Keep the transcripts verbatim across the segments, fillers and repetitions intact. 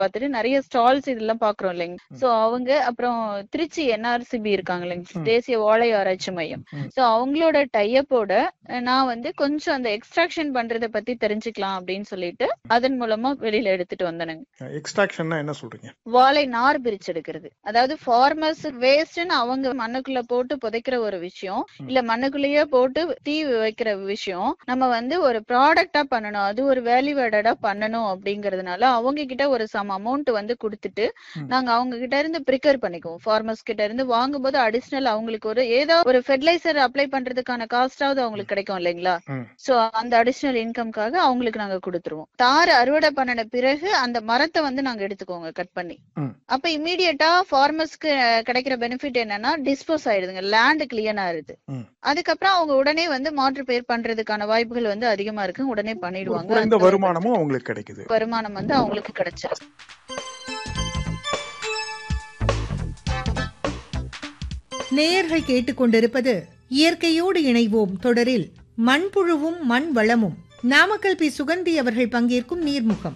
பார்த்துட்டு நிறைய ஸ்டால்ஸ் இதெல்லாம் பாக்குறோம் இல்லைங்க. சோ அவங்க அப்புறம் திருச்சி என்ஆர்சிபி இருக்காங்க இல்லைங்க, தேசிய வாழை ஆராய்ச்சி மையம். சோ அவங்களோட டைப்போட நான் வந்து கொஞ்சம் அந்த எக்ஸ்ட்ராக்ஷன் பண்றத பத்தி தெரிஞ்சுக்கலாம் அப்படின்னு சொல்லிட்டு அதன் மூலமா வெளியில எடுத்துட்டு வந்தேனுங்க. எக்ஸ்ட்ராக்ஷன்னா என்ன சொல்றீங்க? வாழை நார் பிரிச்சு எடுக்கிறது. அதாவது ஃபார்மர்ஸ் வேஸ்ட்னு அவங்க மண்ணுக்குள்ள போட்டு புதைக்கிற ஒரு விஷயம், இல்ல மண்ணுக்குள்ளேயே போட்டு தீ வைக்கிற விஷயம் நம்ம வந்து ஒரு ப்ராடக்டா பண்ணணும், அது ஒரு வேல்யூ ஆடடா பண்ணணும் அப்படிங்கறதுனால அவங்க கிட்ட ஒரு சம் அமௌண்ட் வந்து கொடுத்துட்டு நாங்க அவங்க கிட்ட இருந்து ப்ரிக்கர் பண்ணிக்குவோம். ஃபார்மர்ஸ் கிட்ட இருந்து வாங்கும்போது அடிஷனல் அவங்களுக்கு ஒரு ஏதோ ஒரு ஃபெர்டிலைசர் அப்ளை பண்றதுக்கான காஸ்டாவது அவங்களுக்கு கிடைக்கும் இல்லைங்களா. சோ அந்த அடிஷனல் இன்கம்காக அவங்களுக்கு நாங்க கொடுத்துருவோம். தார் அறுவடை பண்ணின பிறகு அந்த மரத்தை வந்து நாங்க எடுத்துக்கோங்க கட் பண்ணி. அப்ப இமீடியட்டா ஃபார்மர்ஸ்க்கு கிடைக்கிற பெனிஃபிட் என்னன்னா டிஸ்போஸ் ஆயிடுதுங்க, லேண்ட் கிளியர் ஆயிருது. அதுக்கப்புறம் அவங்க உடனே வந்து மாற்று பெயர் பண்றதுக்கான வாய்ப்புகள் வந்து அதிகமா இருக்கு, உடனே பண்ணிடுவாங்க. இந்த வருமானமும் அவங்களுக்கு கிடைக்குது, வருமானம் வந்து அவங்களுக்கு கிடைச்சிருக்கு. நேயர்கள் கேட்டுக்கொண்டிருப்பது இயற்கையோடு இணைவோம் தொடரில் மண்புழுவும் மண் வளமும், நாமக்கல் பி சுகந்தி அவர்கள் பங்கேற்கும் நீர்முகம்.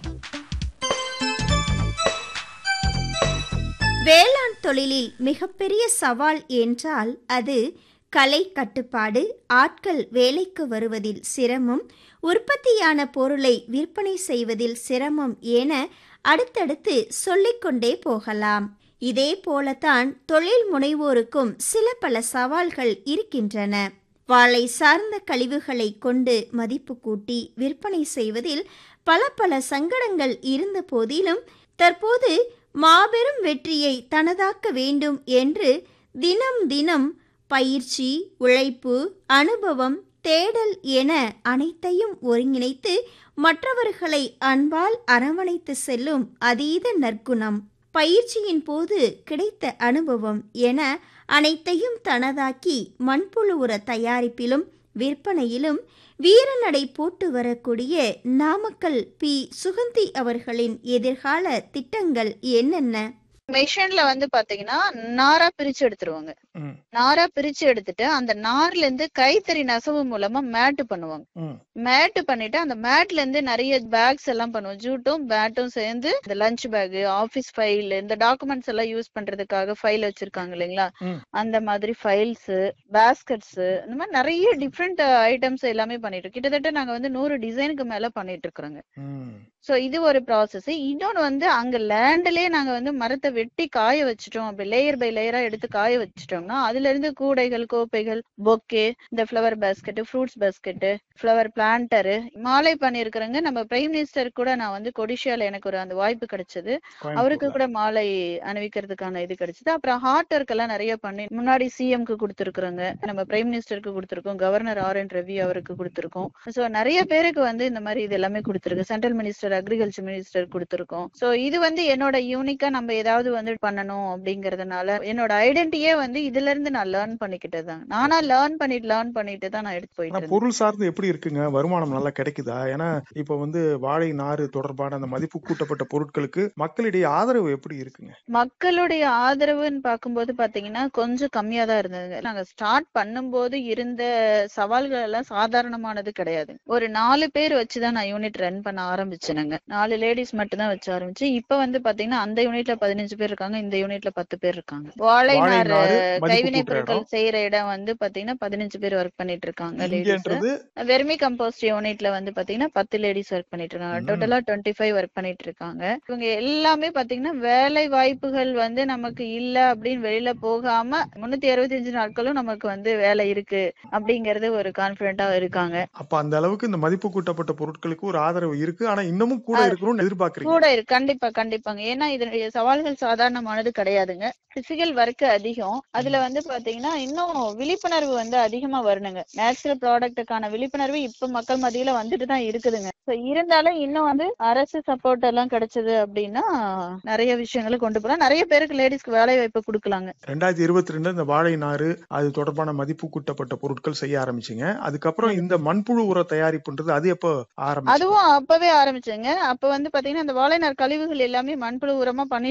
வேளாண் தொழிலில் மிகப்பெரிய சவால் என்றால் அது கலை கட்டுப்பாடு, ஆட்கள் வேலைக்கு வருவதில் சிரமம், உற்பத்தியான பொருளை விற்பனை செய்வதில் சிரமம் என அடுத்தடுத்து சொல்லிக்கொண்டே போகலாம். இதே போலத்தான் தொழில் முனைவோருக்கும் சில பல சவால்கள் இருக்கின்றன. வாழை சார்ந்த கழிவுகளை கொண்டு மதிப்பு கூட்டி விற்பனை செய்வதில் பல பல சங்கடங்கள் இருந்த போதிலும் தற்போது மாபெரும் வெற்றியை தனதாக்க வேண்டும் என்று தினம் தினம் பயிற்சி, உழைப்பு, அனுபவம், தேடல் என அனைத்தையும் ஒருங்கிணைத்து மற்றவர்களை அன்பால் அரவணைத்து செல்லும் அதீத நற்குணம், பயிற்சியின் போது கிடைத்த அனுபவம் என அனைத்தையும் தனதாக்கி மண்புழு உர தயாரிப்பிலும் விற்பனையிலும் வீரநடை போட்டு வரக்கூடிய நாமக்கல் பி சுகந்தி அவர்களின் எதிர்கால திட்டங்கள் என்னென்ன? மெஷின்ல வந்து பாத்தீங்கன்னா நாரா பிரிச்சு எடுத்துருவாங்க. நாரா பிரிச்சு எடுத்துட்டு அந்த நார்ல இருந்து கைத்தறி நெசவு மூலமா மேட்டு பண்ணுவாங்க. மேட்டு பண்ணிட்டு அந்த மேட்ல இருந்து நிறைய பேக்ஸ் எல்லாம் பண்ணுவோம். ஜூட்டும் பேட்டும் சேர்ந்து இந்த லஞ்ச் பேக், ஆபீஸ் ஃபைல், இந்த டாக்குமெண்ட்ஸ் எல்லாம் யூஸ் பண்றதுக்காக ஃபைல் வச்சிருக்காங்க இல்லைங்களா, அந்த மாதிரி ஃபைல்ஸ், பாஸ்கெட்ஸ், இந்த மாதிரி நிறைய டிஃப்ரெண்ட் ஐட்டம்ஸ் எல்லாமே பண்ணிட்டு கிட்டத்தட்ட நாங்க வந்து நூறு டிசைனுக்கு மேல பண்ணிட்டு இருக்கிறோங்க. சோ இது ஒரு ப்ராசஸ். இன்னொன்னு வந்து அங்க லேண்ட்லயே நாங்க வந்து மரத்தை வெட்டி காய வச்சுட்டோம், அப்படி லேயர் பை லேயரா எடுத்து காய வச்சுட்டோம்னா அதுல இருந்து கூடைகள், கோப்பைகள், பொக்கே, இந்த flower basket, fruits basket, flower பிளான்டரு, மாலை பண்ணிருக்கிறேங்க. நம்ம பிரைம் மினிஸ்டர் கூட நான் வந்து கொடிஷியால எனக்கு ஒரு அந்த வாய்ப்பு கிடைச்சது, அவருக்கு கூட மாலை அணிவிக்கிறதுக்கான இது கிடைச்சது. அப்புறம் ஹார்ட் ஒர்க் எல்லாம் நிறைய பண்ணி முன்னாடி சிஎம்க்கு கொடுத்துருக்குறோங்க, நம்ம பிரைம் மினிஸ்டருக்கு கொடுத்துருக்கோம், கவர்னர் ஆர் என் ரவி அவருக்கு கொடுத்துருக்கோம். சோ நிறைய பேருக்கு வந்து இந்த மாதிரி இது எல்லாமே கொடுத்துருக்கு. சென்ட்ரல் மினிஸ்டர், அக்ரிகல்ச்சர் மினிஸ்டர் கொடுத்துருக்கோம். சோ இது வந்து என்னோட யூனிக்கா நம்ம ஏதாவது வந்து பண்ணணும் அப்படிங்கறதுனால என்னோட ஐடென்டிட்டியே வந்து இதுல இருந்து நான் லேர்ன் பண்ணிக்கிட்டதுதான். நானா லேர்ன் பண்ணிட்டு லேர்ன் பண்ணிட்டு தான் நான் எடுத்து போயிட்டு. பொருள் சார்ந்து எப்படி இருக்குங்க, வருமானம் நல்லா கிடைக்குதா? ஏன்னா இப்ப வந்து வாழை நாறு தொடர்பான அந்த மதிப்பு கூட்டப்பட்ட பொருட்களுக்கு மக்களிடையே ஆதரவு எப்படி இருக்குங்க? மக்களுடைய ஆதரவுன்னு பார்க்கும்போது பாத்தீங்கன்னா கொஞ்சம் கம்மியா தான் இருந்ததுங்க. நாங்க ஸ்டார்ட் பண்ணும்போது இருந்த சவால்கள் எல்லாம் சாதாரணமானது கிடையாது. ஒரு நாலு பேர் வச்சுதான் நான் யூனிட் ரன் பண்ண ஆரம்பிச்சேனுங்க. நாலு லேடிஸ் மட்டும் தான் வச்சு ஆரம்பிச்சு இப்ப வந்து பாத்தீங்கன்னா அந்த யூனிட்ல பதினஞ்சு பேர் இருக்காங்க, இந்த யூனிட்ல பத்து பேர் இருக்காங்க. வாழை நாறு கைவினை பொருட்கள் செய்யற இடம் வந்து பாத்தீங்கன்னா பதினஞ்சு பேர் ஒர்க் பண்ணிட்டு இருக்காங்க லேடிஸ். வெர்மி கம்போஸ்ட் யூனிட்ல வந்து பாத்தீங்கன்னா பத்து லேடிஸ் ஒர்க் பண்ணிட்டு இருக்காங்க. டோட்டலா டுவெண்ட்டி ஃபைவ் ஒர்க் பண்ணிட்டு இருக்காங்க. இவங்க எல்லாமே பாத்தீங்கன்னா வேலை வாய்ப்புகள் வந்து நமக்கு இல்ல அப்படின்னு வெளியில போகாம முன்னூத்தி அறுபத்தி அஞ்சு நாட்களும் நமக்கு வந்து வேலை இருக்கு அப்படிங்கறது ஒரு கான்பிடென்டா இருக்காங்க. அப்ப அந்த அளவுக்கு இந்த மதிப்பு கூட்டப்பட்ட பொருட்களுக்கு ஒரு ஆதரவு இருக்கு. ஆனா இன்னமும் கூட இருக்கணும்னு எதிர்பார்க்கறீங்க? கூட இருக்கு, கண்டிப்பா கண்டிப்பாங்க. ஏன்னா இதனுடைய சவால்கள் சாதாரணமானது கிடையாதுங்க. பிசிக்கல் ஒர்க் அதிகம். அதுல வந்து பாத்தீங்கன்னா இன்னும் விழிப்புணர்வு வந்து அதிகமா வரணுங்க. நேச்சுரல் ப்ராடக்ட்டுக்கான விழிப்புணர்வு இப்ப மக்கள் மத்தியில வந்துட்டு தான் இருக்குதுங்க. இருந்தாலும் இன்னும் வந்து அரசு சப்போர்ட் எல்லாம் கிடைச்சது அப்படின்னா நிறைய விஷயங்களை கொண்டு போலாம், நிறைய பேருக்கு லேடிஸ்க்கு வேலை வாய்ப்பு கொடுக்கலாங்க. ரெண்டாயிரத்தி இருபத்தி ரெண்டு இந்த வாழை நாறு அது தொடர்பான மதிப்பு கூட்டப்பட்ட பொருட்கள் செய்ய ஆரம்பிச்சீங்க. அதுக்கப்புறம் இந்த மண்புழு உர தயாரிப்புன்றது அது எப்ப ஆரம்பிச்சு? அதுவும் அப்பவே ஆரம்பிச்சுங்க. அப்ப வந்து பாத்தீங்கன்னா இந்த வாழை நார் கழிவுகள் எல்லாமே மண்புழு உரமா பண்ணிட்டு தான் இருந்தோம்.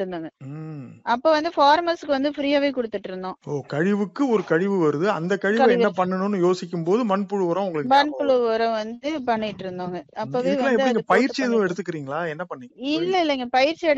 இருந்தோங்க. ம். அப்ப வந்து ஃபார்மர்ஸ்க்கு வந்து ஃப்ரீயாவே குடுத்துட்டு இருந்தோம். ஓ கழிவுக்கு ஒரு கழிவு வருது. அந்த கழிவை கழிவு என்ன பண்ணணும்னு யோசிக்கும் போது மண்புழு உரம் உங்களுக்கு ஞாபகம் மண்புழு வருது. உரம் வந்து பண்ணிட்டு இருந்தோங்க. ம். அப்பவே இதுக்கெல்லாம் வந்து எப்படிங்க அது போட்டு பயிற்சி எதுவும் பண்ணிட்டு எடுத்துக்கிறீங்களா? என்ன பண்ணீங்க? இல்ல தொழில் இல்லைங்க பயிற்சி